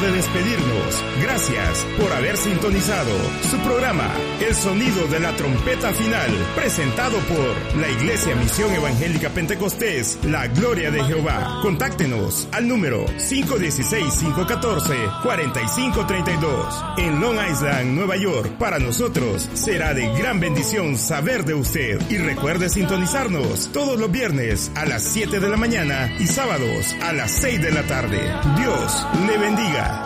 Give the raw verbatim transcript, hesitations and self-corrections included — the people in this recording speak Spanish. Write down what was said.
de despedirnos. Gracias por haber sintonizado su programa El Sonido de la Trompeta Final, presentado por la Iglesia Misión Evangélica Pentecostés, La Gloria de Jehová. Contáctenos al número cinco uno seis, cinco uno cuatro, cuatro cinco tres dos en Long Island, Nueva York. Para nosotros será de gran bendición saber de usted. Y recuerde sintonizarnos todos los viernes a las siete de la mañana y sábados a las seis de la tarde. Dios le bendiga.